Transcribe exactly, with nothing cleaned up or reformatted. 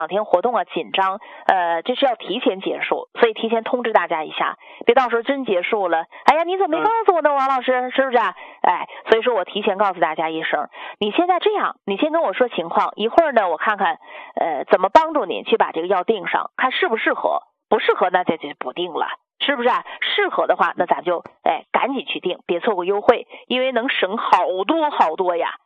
两天活动啊紧张，呃，这是要提前结束，所以提前通知大家一下，别到时候真结束了，哎呀，你怎么没告诉我呢，王老师，是不是啊？哎，所以说我提前告诉大家一声，你现在这样，你先跟我说情况，一会儿呢，我看看，呃，怎么帮助你去把这个药定上，看适不适合，不适合那这就不定了。是不是啊？适合的话，那咱就哎赶紧去定，别错过优惠，因为能省好多好多呀。